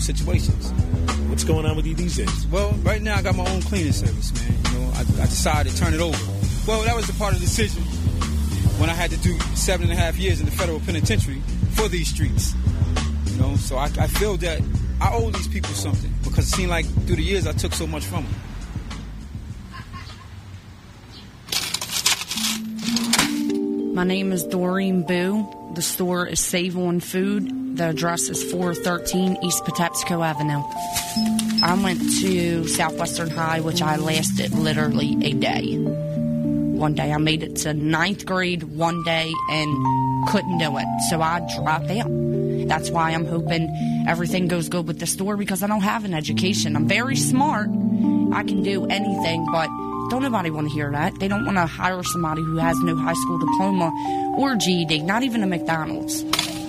situations. What's going on with you these days? Well, right now I got my own cleaning service, man. You know, I decided to turn it over. Well, that was a part of the decision when I had to do 7.5 years in the federal penitentiary for these streets. You know, so I feel that I owe these people something because it seemed like through the years I took so much from them. My name is Doreen Boo. The store is Save On Food. The address is 413 East Patapsco Avenue. I went to Southwestern High, which I lasted literally a day. One day I made it to 9th grade one day and couldn't do it, so I dropped out. That's why I'm hoping everything goes good with the store because I don't have an education. I'm very smart. I can do anything, but don't nobody want to hear that. They don't want to hire somebody who has no high school diploma or GED, not even a McDonald's.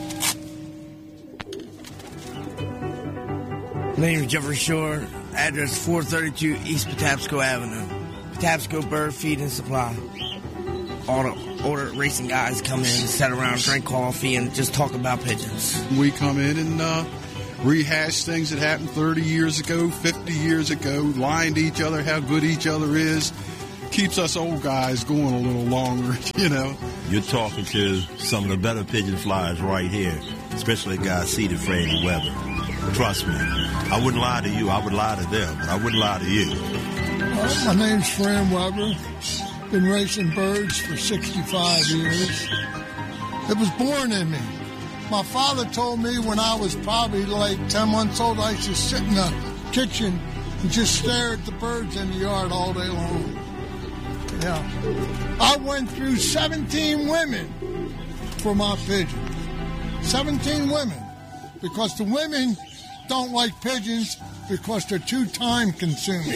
Name is Jeffrey Shore. Address 432 East Patapsco Avenue. Patapsco Bird Feed and Supply. All the older racing guys come in, sit around, drink coffee, and just talk about pigeons. We come in and rehash things that happened 30 years ago, 50 years ago, lying to each other how good each other is. Keeps us old guys going a little longer, you know. You're talking to some of the better pigeon flyers right here, especially a guy seated Freddie Weber. Trust me, I wouldn't lie to you. I would lie to them, but I wouldn't lie to you. My name's Fran Weber. Been racing birds for 65 years. It was born in me. My father told me when I was probably like 10 months old, I used to sit in the kitchen and just stare at the birds in the yard all day long. Yeah. I went through 17 women for my pigeons. 17 women. Because the women don't like pigeons because they're too time consuming.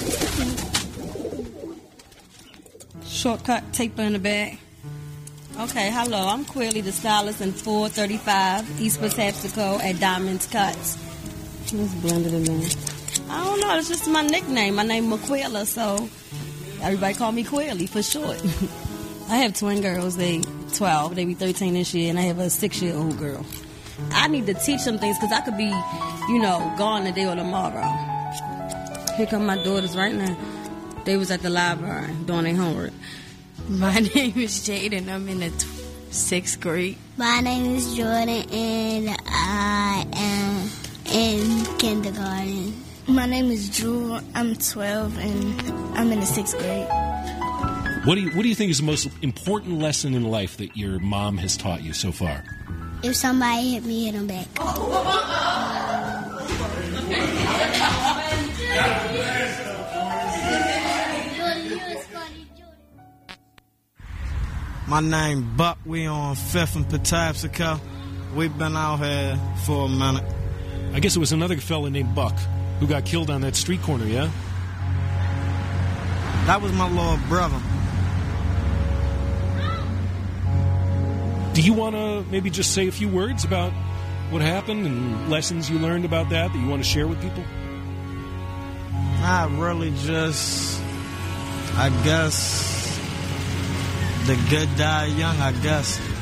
Shortcut taper in the bag. Okay, hello. I'm Quilly, the stylist in 435 East Patapsco at Diamonds Cuts. Let's blend it in there. I don't know. It's just my nickname. My name is McQuilla, so everybody call me Quilly for short. I have twin girls. They 12. They be 13 this year, and I have a 6-year-old girl. I need to teach them things because I could be, gone today or tomorrow. Here come my daughters right now. They was at the library doing their homework. My name is Jade, and I'm in the 6th grade. My name is Jordan, and I am in kindergarten. My name is Drew. I'm 12, and I'm in the 6th grade. What do you think is the most important lesson in life that your mom has taught you so far? If somebody hit me, hit them back. My name Buck. We on 5th and Patapsco. We've been out here for a minute. I guess it was another fella named Buck who got killed on that street corner, yeah? That was my little brother. Do you want to maybe just say a few words about what happened and lessons you learned about that you want to share with people? I really just, I guess, the good die young, I guess.